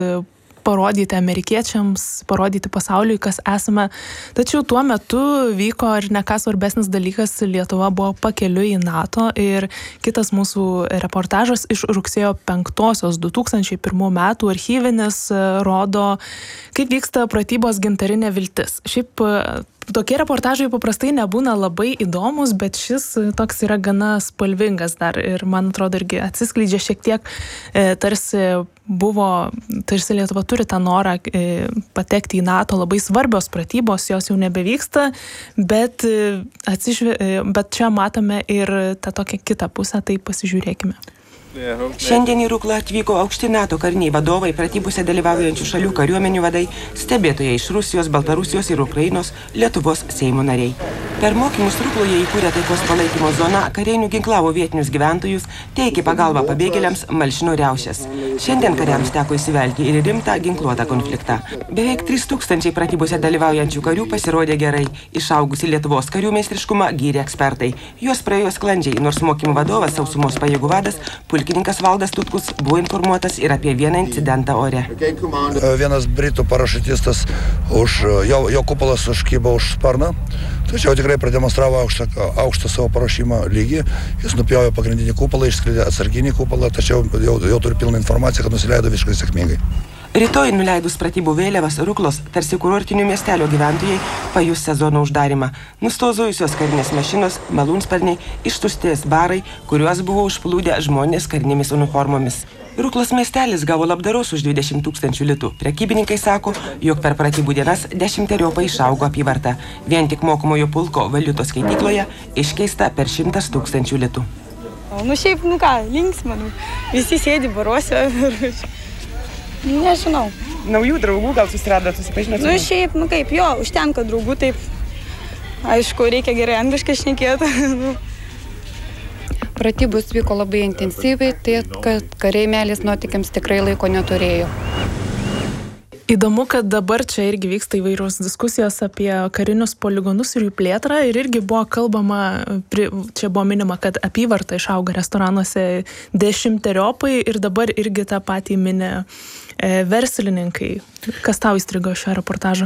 parodyti amerikiečiams, parodyti pasauliui, kas esame. Tačiau tuo metu vyko ir ne ką svarbesnis dalykas, Lietuva buvo pakeliui į NATO ir kitas mūsų reportažas iš rugsėjo 5-osios 2001 metų archyvinis rodo, kaip vyksta pratybos Gintarinė viltis. Šiaip tokie reportažai paprastai nebūna labai įdomus, bet šis toks yra gana spalvingas dar ir man atrodo irgi atsiskleidžia šiek tiek tarsi Lietuva turi tą norą patekti į NATO, labai svarbios pratybos, jos jau nebevyksta, bet čia matome ir tą tokią kitą pusę, tai pasižiūrėkime. Šiandien į Ruklą atvyko aukšti NATO kariniai vadovai, pratybose dalyvaujančių šalių kariuomenių vadai, stebėtojai iš Rusijos, Baltarusijos ir Ukrainos, Lietuvos Seimo nariai. Per mokymus Rukloje įkūrė taikos palaikymo zoną, kariai nuginklavo vietinius gyventojus, teikė pagalbą pabėgėliams, malšino riaušes. Šiandien kariams teko įsivelti ir rimtą ginkluotą konfliktą. Beveik 3000 pratybose dalyvaujančių karių pasirodė gerai. Išaugusi Lietuvos karių meistriškumą gyrė ekspertai. Juos praėjo sklandžiai, nors mokymų vadovas, sausumos pajėgų vadas, pulkininkas Valdas Tutkus buvo informuotas ir apie vieną incidentą ore. Vienas britų parašutistas, jo kupolas užkybo už sparną, tačiau tikrai prademonstravo aukštą savo paruošimo lygį. Jis nupjovė pagrindinį kupolą, išskridė atsarginį kupolą, tačiau jau turi pilną informaciją, kad nusileido visiškai sėkmingai. Rytoj nuleidus pratybų vėliavas Ruklos, tarsi kurortinių miestelio gyventojai pajus sezono uždarimą. Nustozujusios karinės mašinos, malūnsparniai, ištuštės barai, kuriuos buvo užplūdę žmonės karinėmis uniformomis. Ruklos miestelis gavo labdaros už 20 000 litų. Prekybininkai sako, jog per pratybų dienas 10-eriopai išaugo apyvarta. Vien tik mokomojo pulko valiutos keitykloje iškeista per 100 000 litų. Šiaip, linksma. Visi sėdi baruose. Nežinau. Naujų draugų gal susiradot, susipažinot? Šiaip, kaip užtenka draugų, taip. Aišku, reikia gerai angliškai šnekėti. Pratybos vyko labai intensyviai, tai kad kariai meilės nuotykiams tikrai laiko neturėjo. Įdomu, kad dabar čia irgi vyksta įvairios diskusijos apie karinius poligonus ir jų plėtrą ir irgi buvo kalbama, čia buvo minima, kad apyvarta išauga restoranuose 10-eriopai ir dabar irgi tą patį mini verslininkai. Kas tau įstrigo šio reportažo?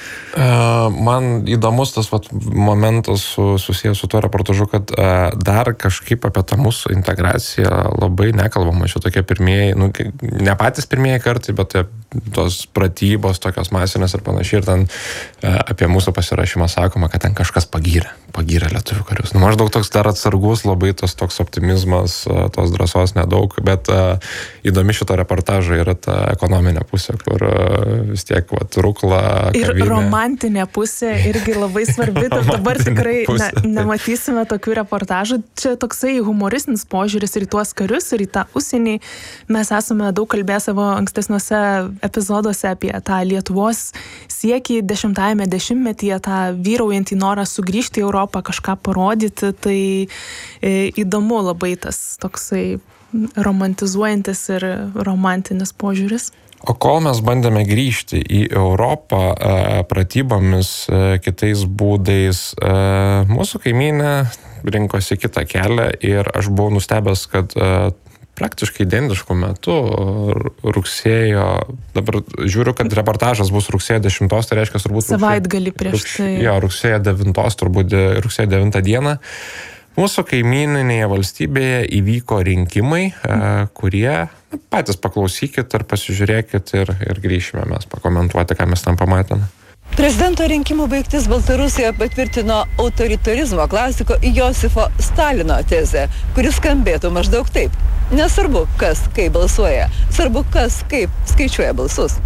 Man įdomus tas momentas susijęs su tuo reportažu, kad dar kažkaip apie tą mūsų integraciją labai nekalbama. Čia tokie pirmieji, ne patys pirmieji kartai, bet tos pratybos tokios masinės ir panašiai. Ir ten apie mūsų pasirašymą sakoma, kad ten kažkas pagyrė lietuvių karius. Maždaug toks dar atsargus, labai tas toks optimizmas, tos drąsos nedaug, bet įdomi šito reportažo yra ta ekonominė pusė, kur vis tiek Rukla, kavinė. Ir romantinė pusė irgi labai svarbi. Dabar tikrai nematysime tokių reportažų. Čia toksai humoristinis požiūris ir į tuos karius, ir į tą užsienį. Mes esame daug kalbėję savo ankstesniuose epizoduose apie tą Lietuvos siekį 10-ame dešimtmetyje, tą vyraujantį norą sugrįžti į Europą, kažką parodyti. Tai įdomu labai tas toksai romantizuojantis ir romantinis požiūris. O kol mes bandėme grįžti į Europą pratybomis kitais būdais, mūsų kaimynė rinkosi kitą kelią ir aš buvau nustebęs, kad praktiškai identišku metu rugsėjo, dabar žiūriu, kad reportažas bus rugsėjo 10, tai reiškia turbūt savaitgalį prieš tai. Jo, rugsėjo 9, turbūt rugsėjo 9 dieną. Mūsų kaimyninėje valstybėje įvyko rinkimai, kurie patys paklausykit ir pasižiūrėkit ir grįšime mes pakomentuoti, ką mes ten pamatėme. Prezidento rinkimų baigtis Baltarusijoje patvirtino autoritarizmo klasiko Josifo Stalino tezę, kuris skambėtų maždaug taip. Nesvarbu, kas kaip balsuoja, svarbu, kas kaip skaičiuoja balsus.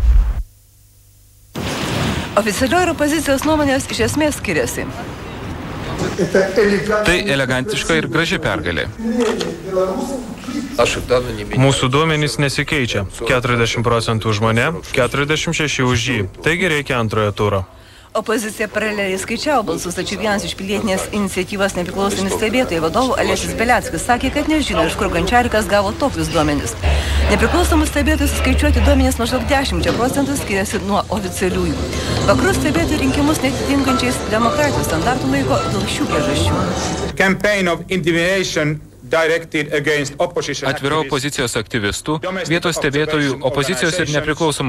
Oficialioji ir opozicijos nuomonės iš esmės skiriasi. Tai elegantiška ir graži pergalė. Mūsų duomenys nesikeičia. 40% už mane, 46% už jį. Taigi reikia antrojo turo. Opozicija paraleliai skaičiavo balsus, tačiau vienas iš pilietinės iniciatyvos nepriklausomi stebėtojai vadovų Alesis Beliackis sakė, kad nežino, iš kur Gončiarikas gavo tokius duomenis. Nepriklausomus stebėtojus skaičiuoti duomenys maždaug 10% skiriasi nuo oficialiųjų. Vakarų stebėtojų rinkimus neatitinkančiais demokratijos standartų laiko dėl šių priežasčių. Campaign of intimidation Atvira opozicijos aktyvistų, vietos stebėtojų, opozicijos ir nepriklausomų